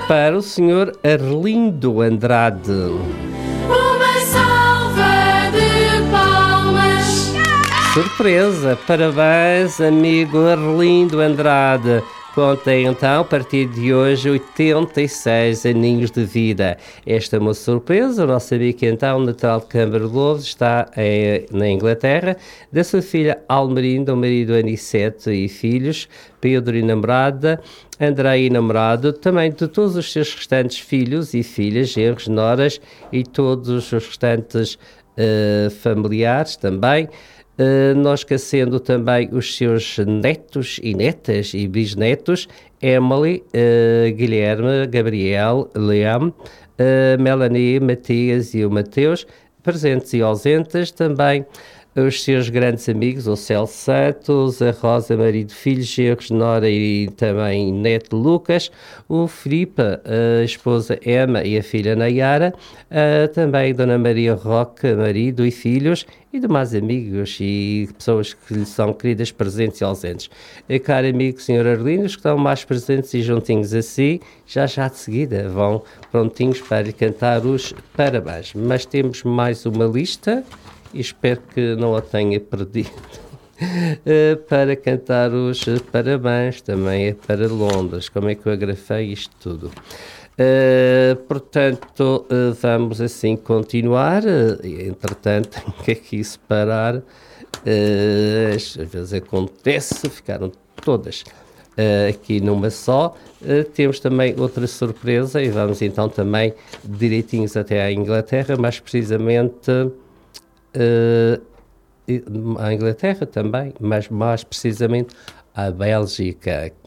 para o Sr. Arlindo Andrade. Uma salva de palmas. Surpresa! Parabéns, amigo Arlindo Andrade. Conta então, a partir de hoje, 86 aninhos de vida. Esta é uma surpresa. O nosso amigo então, natural de Câmara de Louros, está na Inglaterra. Da sua filha Almerinda, o marido Aniceto e filhos, Pedro e namorada, André e namorado, também de todos os seus restantes filhos e filhas, genros, noras e todos os restantes familiares também. Não esquecendo também os seus netos e netas e bisnetos, Emily, Guilherme, Gabriel, Liam, Melanie, Matias e o Mateus, presentes e ausentes, também os seus grandes amigos, o Celso Santos, a Rosa, marido, filhos, genros, nora e também neto Lucas, o Filipe, a esposa Emma e a filha Nayara, também Dona Maria Roque, marido e filhos, e demais amigos e pessoas que lhe são queridas, presentes e ausentes. Caro amigo Sr. Arlindo, os que estão mais presentes e juntinhos a si, já de seguida vão prontinhos para lhe cantar os parabéns. Mas temos mais uma lista, e espero que não a tenha perdido, para cantar os parabéns. Também é para Londres. Como é que eu agrafei isto tudo? Portanto, vamos assim continuar. Entretanto, tenho que aqui separar. Às vezes acontece, ficaram todas aqui numa só. Temos também outra surpresa e vamos então também direitinhos até à Inglaterra, mais precisamente à Inglaterra também, mas mais precisamente à Bélgica.